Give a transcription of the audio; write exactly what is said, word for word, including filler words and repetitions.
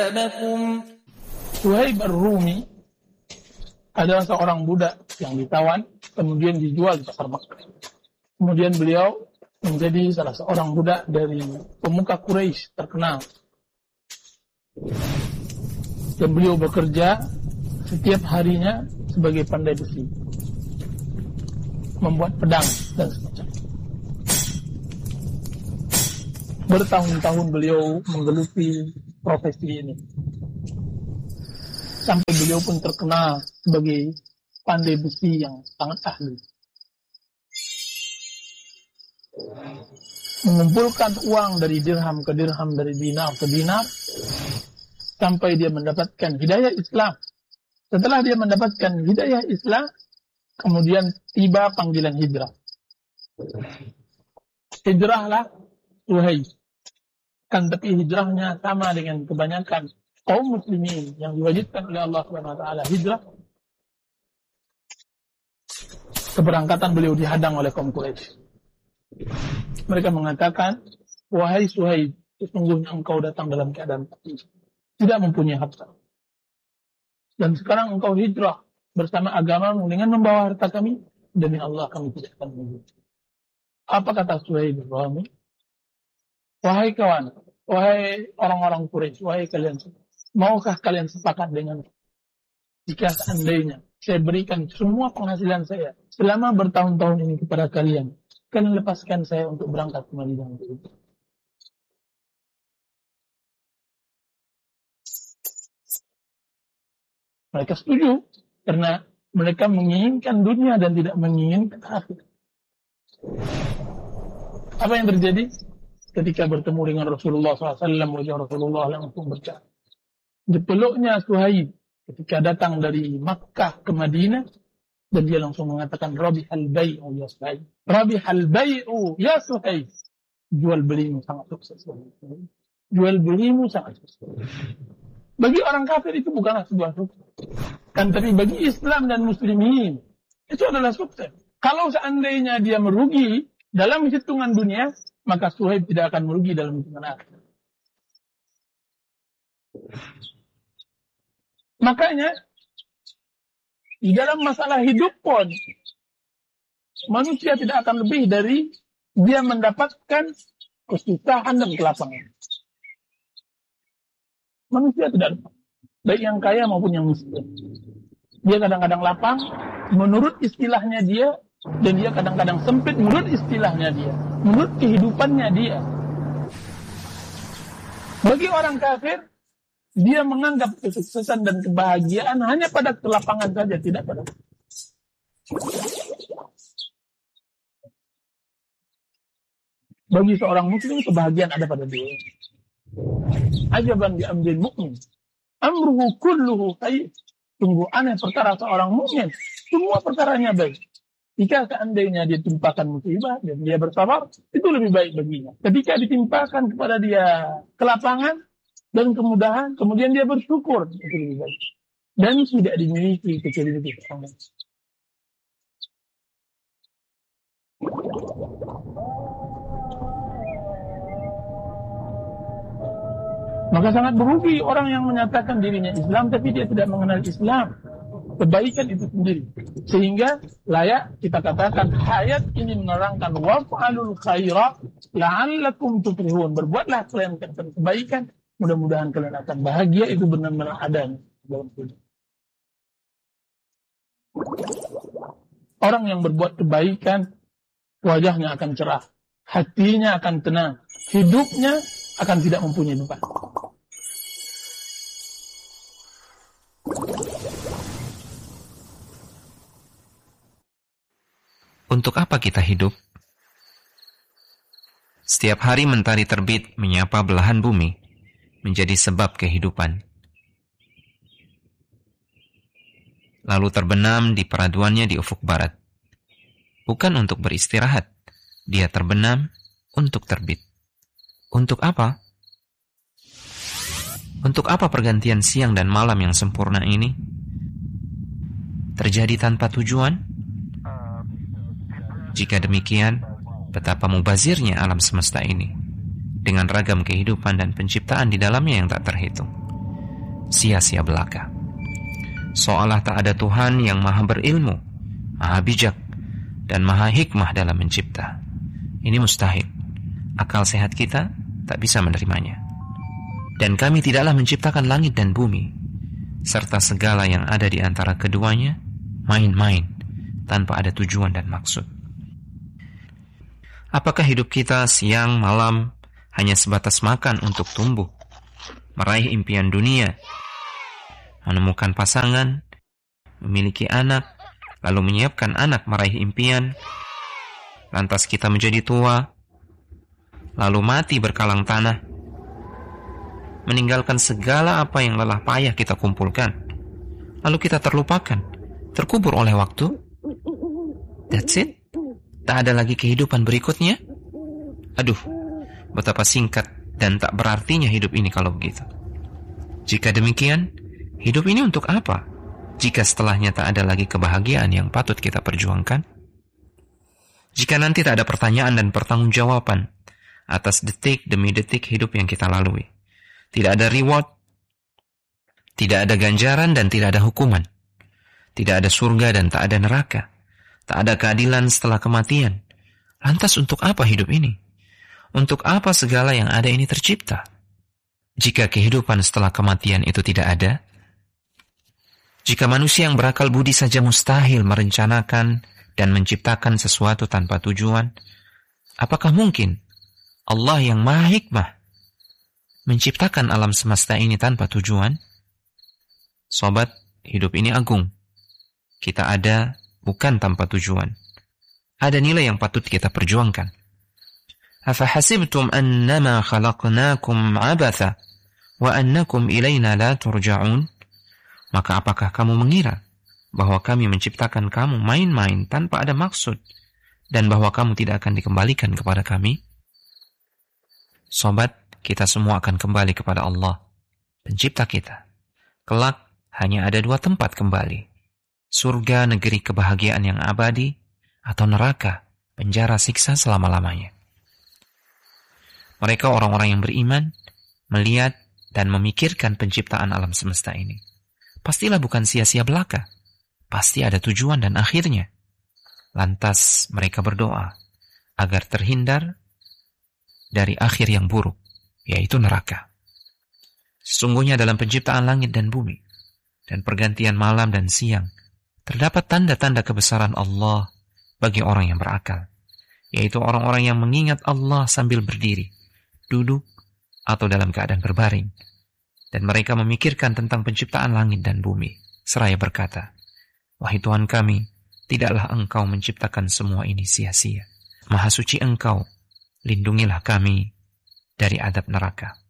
Suhaib Ar-Rumi adalah seorang budak yang ditawan, kemudian dijual di pasar Makkah. Kemudian beliau menjadi salah seorang budak dari pemuka Quraisy terkenal. Dan beliau bekerja setiap harinya sebagai pandai besi, membuat pedang dan semacamnya. Bertahun-tahun beliau menggeluti profesi ini, sampai beliau pun terkenal sebagai pandai besi yang sangat ahli. Mengumpulkan uang dari dirham ke dirham, dari dinar ke dinar, sampai dia mendapatkan hidayah Islam. Setelah dia mendapatkan hidayah Islam, kemudian tiba panggilan hijrah. Hijrahlah Suhaib. Kan tapi hijrahnya sama dengan kebanyakan kaum muslimin yang diwajibkan oleh Allah Subhanahu wa taala hijrah. Keberangkatan beliau dihadang oleh kaum Quraisy. Mereka mengatakan, "Wahai Suhaib, sesungguhnya engkau datang dalam keadaan mati, tidak mempunyai harta. Dan sekarang engkau hijrah bersama agamamu dengan membawa harta kami, demi Allah kami tidak akan mengikuti." Apa kata Suhaib Ar-Rumi? Wahai kawan, wahai orang-orang Quraisy, wahai kalian, maukah kalian sepakat dengan jika seandainya saya berikan semua penghasilan saya selama bertahun-tahun ini kepada kalian, kalian lepaskan saya untuk berangkat ke Madinah untuk itu? Mereka setuju karena mereka menginginkan dunia dan tidak menginginkan akhirat. Apa yang terjadi? Ketika bertemu dengan Rasulullah shallallahu alaihi wasallam, wajah Rasulullah langsung bercahaya. Dipeluknya Suhaib ketika datang dari Makkah ke Madinah, dan dia langsung mengatakan, Rabihal bai'u ya Suhaib. Rabihal bai'u ya Suhaib. Jual belimu sangat sukses. Jual belimu sangat sukses. Bagi orang kafir itu bukanlah sebuah sukses. Kan tapi bagi Islam dan muslimin itu adalah sukses. Kalau seandainya dia merugi dalam hitungan dunia, maka Suhaib tidak akan merugi dalam hitungan akhirat. Makanya di dalam masalah hidup pun manusia tidak akan lebih dari dia mendapatkan kesusahan dan kelapangan. Manusia tidak lupa, baik yang kaya maupun yang miskin. Dia kadang-kadang lapang menurut istilahnya dia, dan dia kadang-kadang sempit menurut istilahnya dia, menurut kehidupannya dia. Bagi orang kafir, dia menganggap kesuksesan dan kebahagiaan hanya pada kelapangan saja, tidak pada. Bagi seorang muslim, kebahagiaan ada pada dia. Ajaban di ambil mukmin, amruhu kulluhu khair. Sungguh aneh perkara seorang mukmin, semua perkaranya baik. Jika seandainya dia timpakan musibah dan dia bersabar, itu lebih baik baginya. Ketika ditimpakan kepada dia kelapangan dan kemudahan, kemudian dia bersyukur, itu lebih baik. Dan tidak dimiliki kecuali itu. Maka sangat merugi orang yang menyatakan dirinya Islam tapi dia tidak mengenal Islam, kebaikan itu sendiri. Sehingga layak kita katakan ayat ini menerangkan waf'alul khaira la'allakum tuflihun. Berbuatlah kalian kebaikan, mudah-mudahan kalian akan bahagia. Itu benar-benar adanya dalam hidup. Orang yang berbuat kebaikan, wajahnya akan cerah, hatinya akan tenang, hidupnya akan tidak mempunyai beban. Untuk apa kita hidup? Setiap hari mentari terbit menyapa belahan bumi, menjadi sebab kehidupan. Lalu terbenam di peraduannya di ufuk barat. Bukan untuk beristirahat, dia terbenam untuk terbit. Untuk apa? Untuk apa pergantian siang dan malam yang sempurna ini terjadi tanpa tujuan? Jika demikian, betapa mubazirnya alam semesta ini dengan ragam kehidupan dan penciptaan di dalamnya yang tak terhitung. sia-sia belaka. Seolah tak ada Tuhan yang maha berilmu, maha bijak, dan maha hikmah dalam mencipta. Ini mustahil. Akal sehat kita tak bisa menerimanya. Dan kami tidaklah menciptakan langit dan bumi, serta segala yang ada di antara keduanya, main-main, tanpa ada tujuan dan maksud. Apakah hidup kita siang malam hanya sebatas makan untuk tumbuh, meraih impian dunia, menemukan pasangan, memiliki anak, lalu menyiapkan anak meraih impian, lantas kita menjadi tua, lalu mati berkalang tanah, meninggalkan segala apa yang lelah payah kita kumpulkan, lalu kita terlupakan, terkubur oleh waktu? That's it? Tak ada lagi kehidupan berikutnya? Aduh, betapa singkat dan tak berartinya hidup ini kalau begitu. Jika demikian, hidup ini untuk apa? Jika setelahnya tak ada lagi kebahagiaan yang patut kita perjuangkan? Jika nanti tak ada pertanyaan dan pertanggungjawaban atas detik demi detik hidup yang kita lalui, tidak ada reward, tidak ada ganjaran dan tidak ada hukuman, tidak ada surga dan tak ada neraka, tak ada keadilan setelah kematian, lantas untuk apa hidup ini? Untuk apa segala yang ada ini tercipta? Jika kehidupan setelah kematian itu tidak ada, jika manusia yang berakal budi saja mustahil merencanakan dan menciptakan sesuatu tanpa tujuan, apakah mungkin Allah yang maha hikmah menciptakan alam semesta ini tanpa tujuan? Sobat, hidup ini agung. Kita ada bukan tanpa tujuan. Ada nilai yang patut kita perjuangkan. Afahasibtum annama khalaqnakum abatha wa annakum ilaina la turja'un? Maka apakah kamu mengira bahwa kami menciptakan kamu main-main tanpa ada maksud dan bahwa kamu tidak akan dikembalikan kepada kami? Sobat, kita semua akan kembali kepada Allah, pencipta kita. Kelak hanya ada dua tempat kembali. Surga, negeri kebahagiaan yang abadi, atau neraka, penjara siksa selama-lamanya. Mereka orang-orang yang beriman, melihat dan memikirkan penciptaan alam semesta ini. Pastilah bukan sia-sia belaka. Pasti ada tujuan dan akhirnya. Lantas mereka berdoa agar terhindar dari akhir yang buruk, yaitu neraka. Sesungguhnya dalam penciptaan langit dan bumi, dan pergantian malam dan siang, terdapat tanda-tanda kebesaran Allah bagi orang yang berakal, yaitu orang-orang yang mengingat Allah sambil berdiri, duduk, atau dalam keadaan berbaring. Dan mereka memikirkan tentang penciptaan langit dan bumi, seraya berkata, "Wahai Tuhan kami, tidaklah Engkau menciptakan semua ini sia-sia. Maha suci Engkau, lindungilah kami dari azab neraka."